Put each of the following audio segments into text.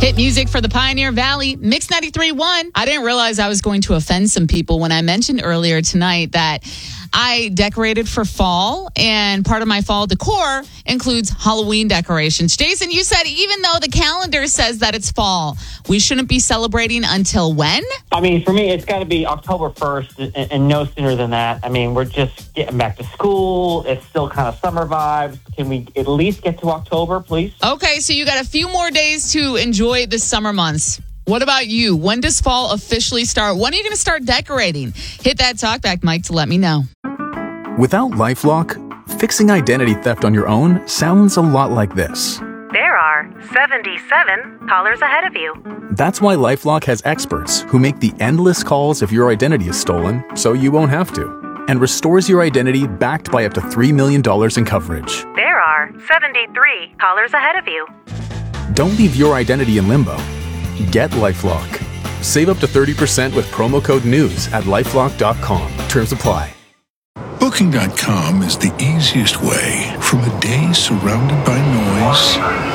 Hit music for the Pioneer Valley, Mix 93.1. I didn't realize I was going to offend some people when I mentioned earlier tonight that I decorated for fall, and part of my fall decor includes Halloween decorations. Jason, you said even though the calendar says that it's fall, we shouldn't be celebrating until when? I mean, for me, it's got to be October 1st and no sooner than that. I mean, we're just getting back to school. It's still kind of summer vibes. Can we at least get to October, please? Okay, so you got a few more days to enjoy the summer months. What about you? When does fall officially start? When are you going to start decorating? Hit that talkback mic to let me know. Without LifeLock, fixing identity theft on your own sounds a lot like this. There are 77 callers ahead of you. That's why LifeLock has experts who make the endless calls if your identity is stolen, so you won't have to, and restores your identity backed by up to $3 million in coverage. There are 73 callers ahead of you. Don't leave your identity in limbo. Get LifeLock. Save up to 30% with promo code NEWS at LifeLock.com. Terms apply. Booking.com is the easiest way from a day surrounded by noise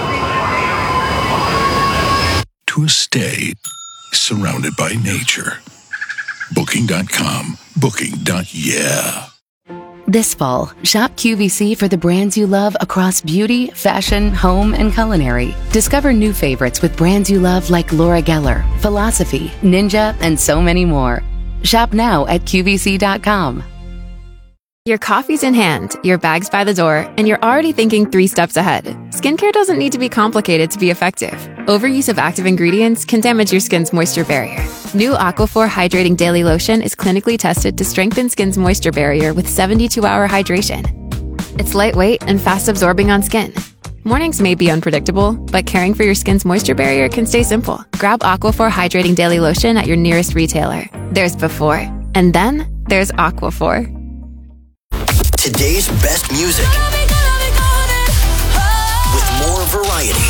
to a stay surrounded by nature. Booking.com. Booking.yeah. This fall, shop QVC for the brands you love across beauty, fashion, home, and culinary. Discover new favorites with brands you love like Laura Geller, Philosophy, Ninja, and so many more. Shop now at QVC.com. Your coffee's in hand, your bag's by the door, and you're already thinking 3 steps ahead. Skincare doesn't need to be complicated to be effective. Overuse of active ingredients can damage your skin's moisture barrier. New Aquaphor Hydrating Daily Lotion is clinically tested to strengthen skin's moisture barrier with 72-hour hydration. It's lightweight and fast-absorbing on skin. Mornings may be unpredictable, but caring for your skin's moisture barrier can stay simple. Grab Aquaphor Hydrating Daily Lotion at your nearest retailer. There's before, and then there's Aquaphor. Today's best music with more variety.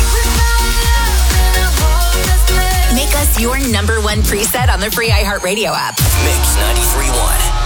Make us your #1 preset on the free iHeartRadio app. Mix 93.1.